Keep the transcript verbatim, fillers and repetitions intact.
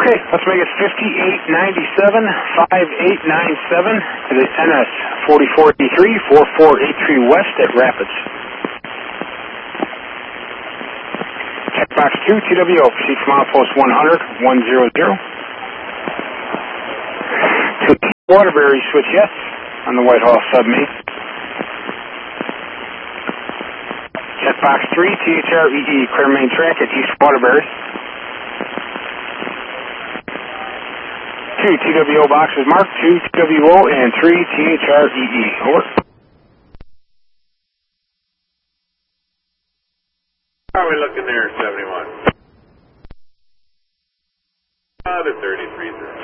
Okay, let's make it fifty-eight ninety-seven, five eight nine seven to the N S forty-four eighty-three, forty-four eighty-three West at Rapids. Checkbox two, T W O, proceed from outpost one hundred, one hundred. To Waterbury, switch yes on the Whitehall submain. Checkbox three, T H R E E, clear main track at East Waterbury. Two T W O boxes marked, two T W O and three T H R E E. Over. How are we looking there, seventy-one? Uh, the thirty-three.